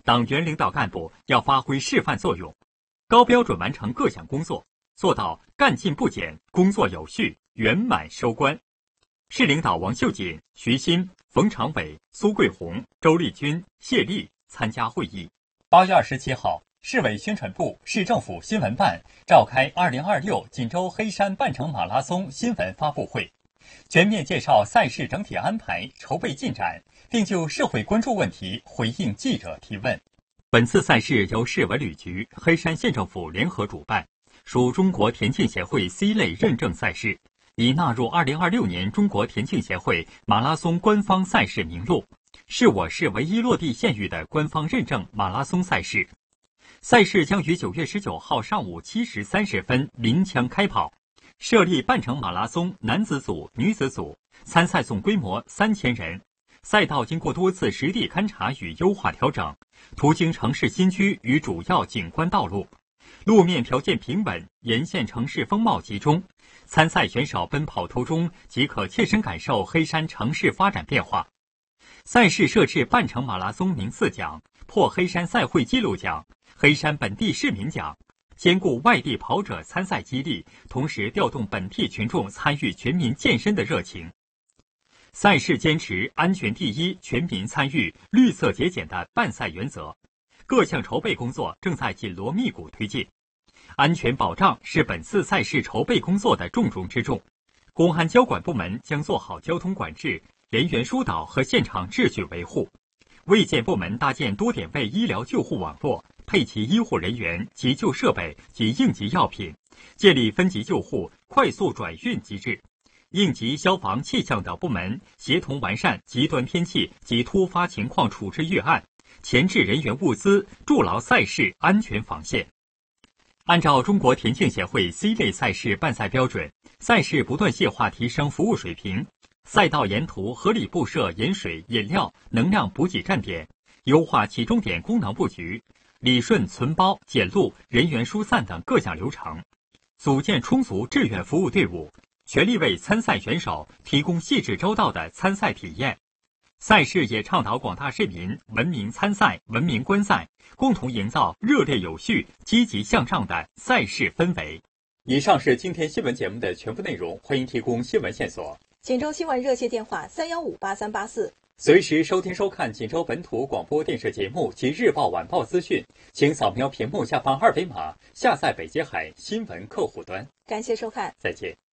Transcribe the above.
党员领导干部要发挥示范作用，高标准完成各项工作，做到干劲不减，工作有序，圆满收官。市领导王秀锦、徐新、冯长伟、苏桂红、周丽君、谢丽参加会议。8月27号，市委宣传部、市政府新闻办召开2026锦州黑山半程马拉松新闻发布会，全面介绍赛事整体安排、筹备进展，并就社会关注问题回应记者提问。本次赛事由市文旅局、黑山县政府联合主办，属中国田径协会 C 类认证赛事，已纳入2026年中国田径协会马拉松官方赛事名录，是我市唯一落地县域的官方认证马拉松赛事。赛事将于9月19号上午7时30分临江开跑，设立半程马拉松男子组、女子组，参赛总规模3000人。赛道经过多次实地勘察与优化调整，途经城市新区与主要景观道路，路面条件平稳，沿线城市风貌集中。参赛选手奔跑途中即可切身感受黑山城市发展变化。赛事设置半程马拉松名次奖、破黑山赛会纪录奖、黑山本地市民奖，兼顾外地跑者参赛激励，同时调动本地群众参与全民健身的热情。赛事坚持安全第一、全民参与、绿色节俭的办赛原则，各项筹备工作正在紧锣密鼓推进。安全保障是本次赛事筹备工作的重中之重，公安交管部门将做好交通管制、人员疏导和现场秩序维护。卫健部门搭建多点位医疗救护网络，配齐医护人员、急救设备及应急药品，建立分级救护、快速转运机制。应急、消防、气象等部门协同完善极端天气及突发情况处置预案，前置人员物资，筑牢赛事安全防线。按照中国田径协会 C 类赛事办赛标准，赛事不断细化提升服务水平，赛道沿途合理布设饮水、饮料、能量补给站点，优化起终点功能布局，理顺存包、检录、人员疏散等各项流程，组建充足志愿服务队伍，全力为参赛选手提供细致周到的参赛体验。赛事也倡导广大市民文明参赛、文明观赛，共同营造热烈有序、积极向上的赛事氛围。以上是今天新闻节目的全部内容，欢迎提供新闻线索。 锦州新闻热线电话3158384。 随时收听收看锦州本土广播电视节目及日报晚报资讯，请扫描屏幕下方2维码下载北捷海新闻客户端。 感谢收看， 再见。